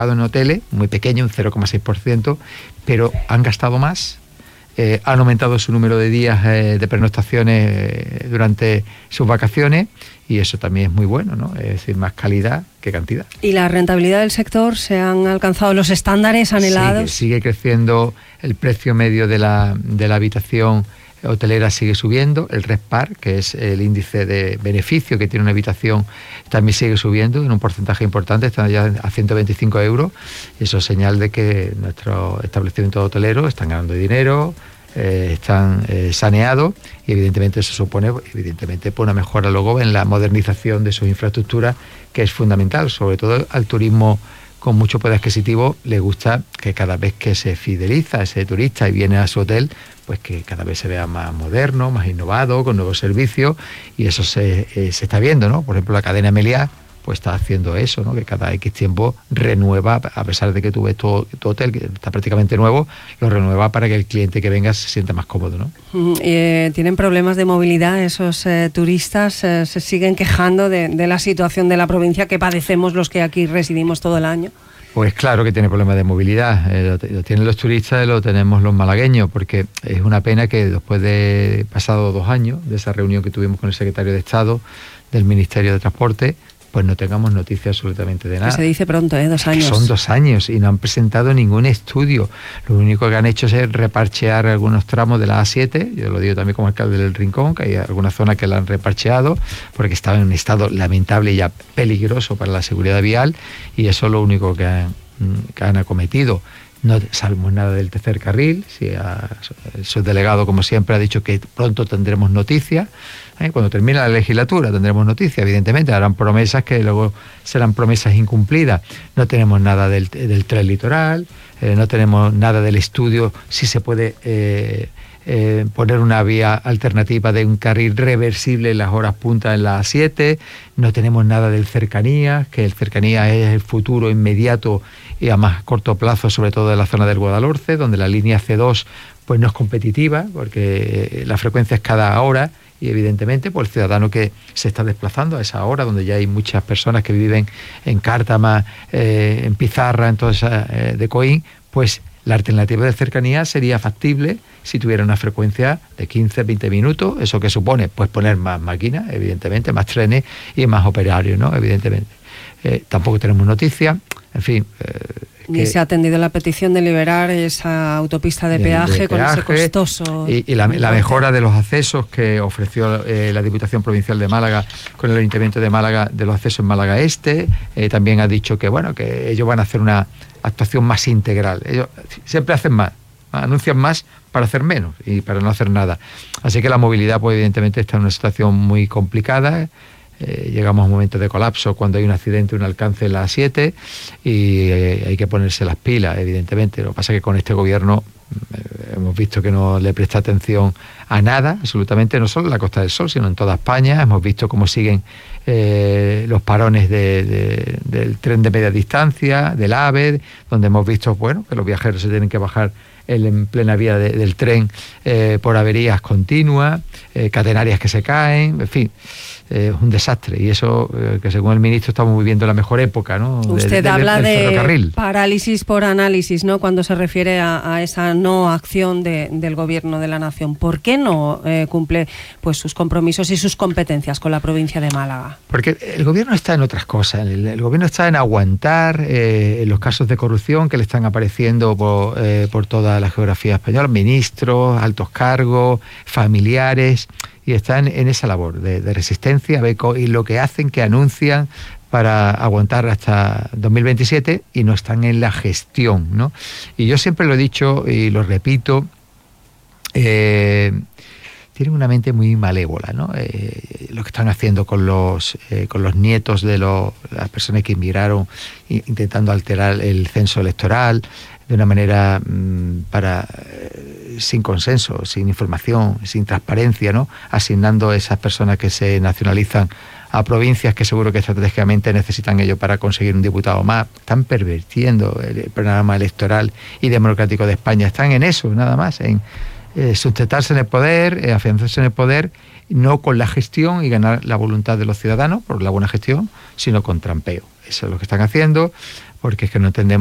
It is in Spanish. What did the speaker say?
en hoteles, muy pequeño, un 0,6%, pero han gastado más, han aumentado su número de días de pernoctaciones durante sus vacaciones, y eso también es muy bueno, ¿no? Es decir, más calidad que cantidad. ¿Y la rentabilidad del sector? ¿Se han alcanzado los estándares anhelados? Sigue creciendo el precio medio de la habitación hotelera, sigue subiendo. El RevPAR, que es el índice de beneficio que tiene una habitación, también sigue subiendo en un porcentaje importante, está ya a 125 euros. Eso es señal de que nuestros establecimientos hoteleros están ganando dinero, están saneados, y evidentemente eso supone una mejora luego en la modernización de sus infraestructuras, que es fundamental, sobre todo al turismo con mucho poder adquisitivo. Le gusta que cada vez que se fideliza ese turista y viene a su hotel, pues que cada vez se vea más moderno, más innovado, con nuevos servicios, y eso se está viendo, ¿no? Por ejemplo, la cadena Meliá pues está haciendo eso, ¿no? Que cada X tiempo renueva, a pesar de que tú ves tu hotel, que está prácticamente nuevo, lo renueva para que el cliente que venga se sienta más cómodo, ¿no? ¿Tienen problemas de movilidad esos turistas? ¿Se siguen quejando de la situación de la provincia que padecemos los que aquí residimos todo el año? Pues claro que tiene problemas de movilidad, lo tienen los turistas y lo tenemos los malagueños, porque es una pena que después de pasado 2 años de esa reunión que tuvimos con el secretario de Estado del Ministerio de Transporte, pues no tengamos noticia absolutamente de nada. Que se dice pronto, 2 años. Son 2 años y no han presentado ningún estudio. Lo único que han hecho es reparchear algunos tramos de la A7, yo lo digo también como alcalde del Rincón, que hay algunas zonas que la han reparcheado porque estaba en un estado lamentable y ya peligroso para la seguridad vial, y eso es lo único que han acometido. No sabemos nada del tercer carril. El subdelegado, como siempre, ha dicho que pronto tendremos noticias. Cuando termine la legislatura tendremos noticias, evidentemente. Harán promesas que luego serán promesas incumplidas. No tenemos nada del tren litoral, no tenemos nada del estudio si se puede poner una vía alternativa de un carril reversible en las horas punta en la A7. No tenemos nada del cercanías, que el cercanías es el futuro inmediato y a más corto plazo, sobre todo en la zona del Guadalhorce, donde la línea C2 pues no es competitiva, porque la frecuencia es cada hora, y evidentemente pues el ciudadano que se está desplazando a esa hora, donde ya hay muchas personas que viven en Cártama, en Pizarra, en toda esa de Coín, pues la alternativa de cercanía sería factible si tuviera una frecuencia de 15-20 minutos. ¿Eso qué supone? Pues poner más máquinas, evidentemente, más trenes y más operarios, ¿no? Evidentemente. Tampoco tenemos noticias, en fin. Ni se ha atendido la petición de liberar esa autopista de peaje con ese costoso... Y la mejora de los accesos que ofreció la Diputación Provincial de Málaga con el Ayuntamiento de Málaga, de los accesos en Málaga Este. También ha dicho que ellos van a hacer una actuación más integral. Ellos siempre hacen más, anuncian más para hacer menos y para no hacer nada. Así que la movilidad, pues evidentemente está en una situación muy complicada. Llegamos a un momento de colapso cuando hay un accidente, un alcance en la A7, y hay que ponerse las pilas, evidentemente. Lo que pasa es que con este gobierno hemos visto que no le presta atención a nada, absolutamente, no solo en la Costa del Sol, sino en toda España. Hemos visto cómo siguen los parones del tren de media distancia, del AVE, donde hemos visto que los viajeros se tienen que bajar en plena vía del tren por averías continuas, catenarias que se caen, en fin. Es un desastre, y eso que según el ministro estamos viviendo la mejor época, ¿no? Usted habla del ferrocarril. Parálisis por análisis, ¿no? Cuando se refiere a esa no acción del gobierno de la nación. ¿Por qué no cumple pues sus compromisos y sus competencias con la provincia de Málaga? Porque el gobierno está en otras cosas. El gobierno está en aguantar los casos de corrupción que le están apareciendo por toda la geografía española, ministros, altos cargos, familiares, y están en esa labor de resistencia, y lo que hacen, que anuncian para aguantar hasta 2027, y no están en la gestión, ¿no? Y yo siempre lo he dicho y lo repito, tienen una mente muy malévola, ¿no? Lo que están haciendo con los nietos de las personas que inmigraron, intentando alterar el censo electoral de una manera sin consenso, sin información, sin transparencia, ¿no? Asignando a esas personas que se nacionalizan a provincias que seguro que estratégicamente necesitan ellos para conseguir un diputado más. Están pervirtiendo el programa electoral y democrático de España. Están en eso, nada más, en sustentarse en el poder, afianzarse en el poder, no con la gestión y ganar la voluntad de los ciudadanos por la buena gestión, sino con trampeo. Eso es lo que están haciendo porque es que no entendemos